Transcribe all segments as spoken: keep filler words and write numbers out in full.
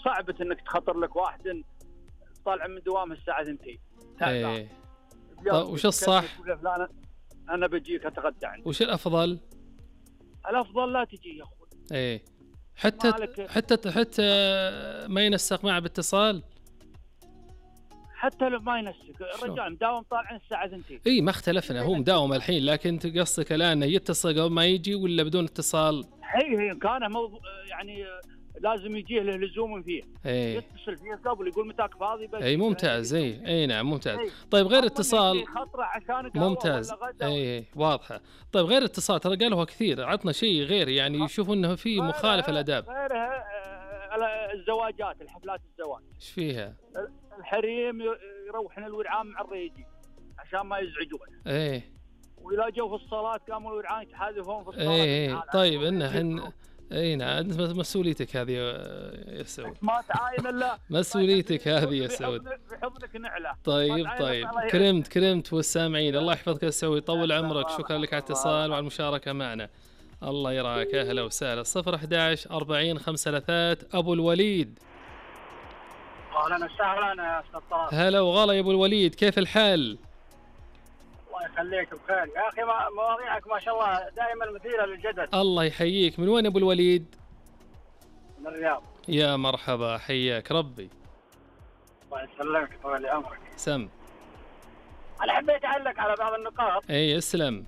صعبة انك تخطر لك واحد طالع من دوامه الساعه اثنتين. ايه طيب وش الصح؟ انا بجيك اتغدى عندي. وش الافضل؟ الافضل لا تجي يا اخوي. ايه حتى حتى حتى ما ينسق معه باتصال. حتى لو ما ينسق الرجال مداوم طالعين الساعه اثنتين. اي ما اختلفنا، هو مداوم الحين، لكن انت قصدك الان يتصل قبل ما يجي ولا بدون اتصال؟ هي هي كان موضوع يعني لازم يجيه له لزوم فيه. ايه يتصل فيه قبل يقول متاك فاضي بس. اي ممتاز. اي اي نعم ممتاز. أي. طيب غير اتصال ممتاز. اي واضحه. طيب غير اتصال ترى قالوها كثير، عطنا شيء غير يعني يشوفون انه في مخالفه الاداب. غيرها الزواجات، الحفلات الزواج ايش فيها؟ الحريم يروحون الورعان مع الريجي عشان ما يزعجون. ايه وإذا جو في الصلاة قاموا الورعان يتحاذفون في الصلاة. ايه طيب انه حن اي نعم مسؤوليتك هذه يا سعود. ما تعاين الا مسؤوليتك هذه يا سعود. بحضنك نعلة. طيب طيب كرمت كرمت والسامعين. الله يحفظك يا سعود، يطول عمرك. شكرا لك على الاتصال وعلى المشاركة معنا. الله يراك. اهلا وسهلا. صفر أحد عشر أربعين خمسة ثلاثات. ابو الوليد. اهلا وسهلا يا استاذ طارق. هلا وغلا يا ابو الوليد، كيف الحال؟ الله يخليك بخير يا اخي، مواضيعك ما شاء الله دائما مثيره للجدل. الله يحييك. من وين ابو الوليد؟ من الرياض. يا مرحبا، حياك ربي. الله يسلمك طول عمرك. سم. انا حبيت اعلق على بعض النقاط. اي اسلم.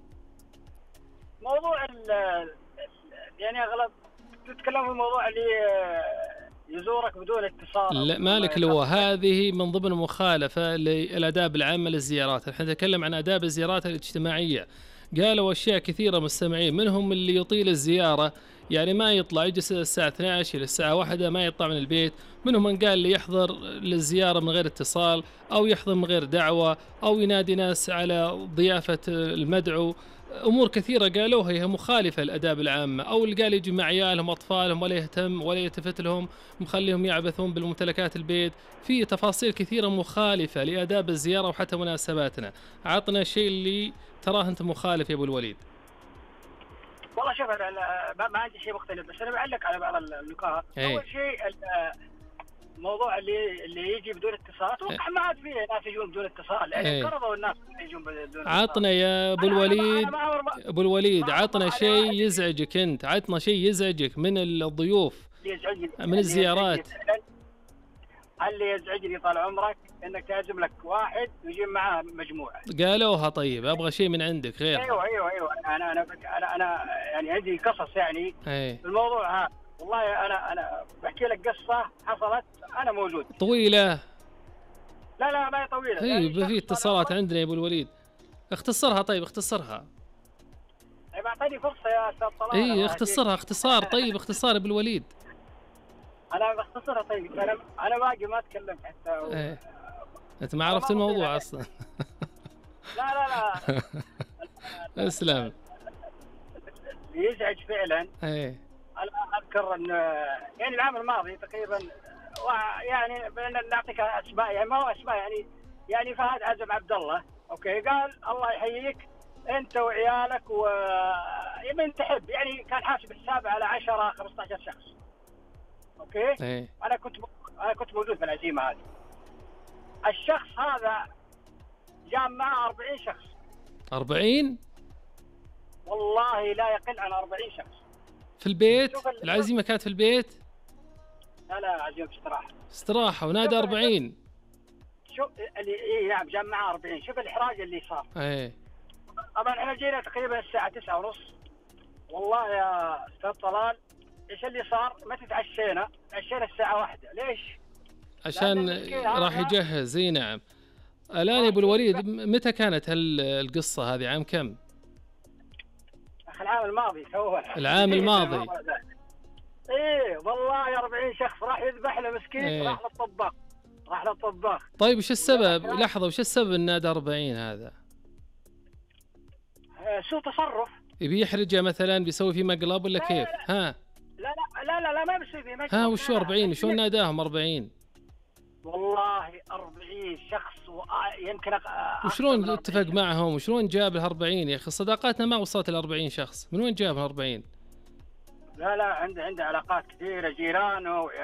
موضوع ال يعني اغلب تتكلم في الموضوع اللي يزورك بدون اتصال. لا مالك لو هذه من ضمن مخالفة للآداب العامة للزيارات. نحن نتكلم عن آداب الزيارات الاجتماعية. قالوا أشياء كثيرة مستمعين، منهم اللي يطيل الزيارة يعني ما يطلع، يجلس الساعة اثنتي عشرة إلى الساعة واحدة ما يطلع من البيت. منهم من قال لي يحضر للزيارة من غير اتصال، أو يحضر من غير دعوة، أو ينادي ناس على ضيافة المدعو. أمور كثيرة قالوها هي مخالفة للآداب العامة. أو اللي قال يجي مع عيالهم أطفالهم ولا يهتم ولا يلتفت لهم، مخليهم يعبثون بالممتلكات البيت. في تفاصيل كثيرة مخالفة لآداب الزيارة وحتى مناسباتنا. عطنا الشيء اللي تراه أنت مخالف يا أبو الوليد. والله شوف أنا ما عندي شيء مختلف، بس أنا بعلق على بعض النقاط. أول شيء الموضوع اللي اللي يجي بدون اتصال، اتوقع ما عاد فيه ناس يجون بدون اتصال، يعني انقرضوا الناس يجون بدون اتصال. عطنا يا ابو الوليد ابو الوليد عطنا شيء يزعجك انت، عطنا شيء يزعجك من الضيوف من الزيارات. اللي يزعجني طال عمرك انك تعزم لك واحد ويجي معاه مجموعه. قالوها. طيب ابغى شيء من عندك غير. ايوه ايوه ايوه انا انا انا انا يعني عندي قصص يعني في الموضوع هذا. والله انا انا بحكي لك قصه حصلت انا موجود. طويله؟ لا لا ما هي طويله. هي يعني في اتصالات عندنا يا ابو الوليد. اختصرها. طيب اختصرها. طيب اعطيني فرصه يا استاذ طلال. اي اختصرها اختصار. طيب اختصار يا ابو الوليد. انا بختصرها. طيب انا انا باقي ما تكلمت حتى و... ايه انت ما عرفت الموضوع اصلا. لا لا لا اسلم. يزعج فعلا. ايه انا اذكر ان يعني العام الماضي تقريبا، يعني نعطيك اسماء يعني ما هو اسماء يعني يعني فهد عزم عبد الله. اوكي قال الله يحييك انت وعيالك ومن تحب، يعني كان حاسب حسابه على عشرة خمسة عشر شخص. اوكي ايه انا كنت انا كنت موجود في العزيمه هذه. الشخص هذا جاء معه أربعين شخص. أربعين؟ والله لا يقل عن أربعين شخص في البيت. العزيمه كانت في البيت؟ لا لا عزيمه استراحه. استراحه ونادى أربعين. شوف اللي ايه نعم جاء معه أربعين. شوف الاحراج اللي صار. ايه طبعا احنا جينا تقريبا الساعه تسعة ونص. والله يا استاذ طلال ايش اللي صار؟ ما تتعشينا، تعشينا الساعه واحدة. ليش؟ عشان راح يجهز. اي نعم. الان يا ابو الوليد متى كانت هالقصه هذه؟ عام كم؟ اخي العام الماضي تو. العام الماضي. ايه والله أربعين شخص راح يذبح له مسكين. إيه. راح للطباخ راح للطباخ. طيب وش السبب؟ لحظه وش السبب ان نادى أربعين هذا؟ سوء تصرف. يبي يحرجه مثلا، بيسوي فيه مقلب ولا كيف؟ ها لا لا لا لا, لا ما بيسوي فيه مقلب. ها وش أربعين؟ شلون ناداهم أربعين؟ والله أربعين شخص ويمكن وشلون اتفق معهم؟ وشلون جاب ال أربعين يا اخي؟ صداقاتنا ما وصلت ل أربعين شخص، من وين جاب ال أربعين؟ لا لا عنده عنده علاقات كثيره، جيرانه